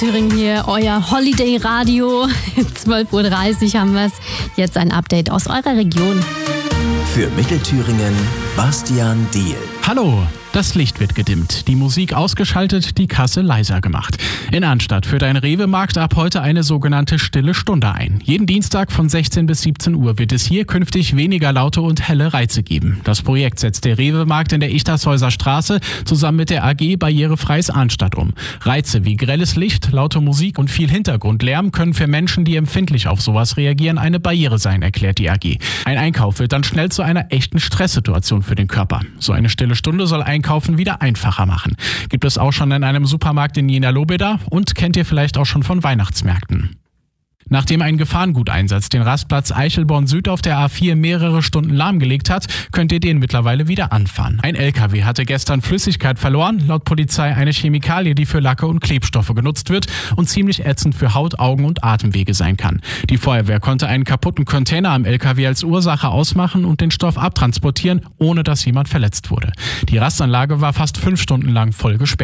Thüringen hier, euer Holiday-Radio. 12.30 Uhr haben wir es. Jetzt ein Update aus eurer Region. Für Mittelthüringen, Bastian Diehl. Hallo, das Licht wird gedimmt, die Musik ausgeschaltet, die Kasse leiser gemacht. In Arnstadt führt ein Rewe-Markt ab heute eine sogenannte Stille Stunde ein. Jeden Dienstag von 16 bis 17 Uhr wird es hier künftig weniger laute und helle Reize geben. Das Projekt setzt der Rewe-Markt in der Ichtershäuser Straße zusammen mit der AG Barrierefreies Arnstadt um. Reize wie grelles Licht, laute Musik und viel Hintergrundlärm können für Menschen, die empfindlich auf sowas reagieren, eine Barriere sein, erklärt die AG. Ein Einkauf wird dann schnell zu einer echten Stresssituation für den Körper. So eine Stille Stunde soll Einkaufen wieder einfacher machen. Gibt es auch schon in einem Supermarkt in Jena-Lobeda und kennt ihr vielleicht auch schon von Weihnachtsmärkten. Nachdem ein Gefahrenguteinsatz den Rastplatz Eichelborn Süd auf der A4 mehrere Stunden lahmgelegt hat, könnt ihr den mittlerweile wieder anfahren. Ein LKW hatte gestern Flüssigkeit verloren, laut Polizei eine Chemikalie, die für Lacke und Klebstoffe genutzt wird und ziemlich ätzend für Haut, Augen und Atemwege sein kann. Die Feuerwehr konnte einen kaputten Container am LKW als Ursache ausmachen und den Stoff abtransportieren, ohne dass jemand verletzt wurde. Die Rastanlage war fast 5 Stunden lang voll gesperrt.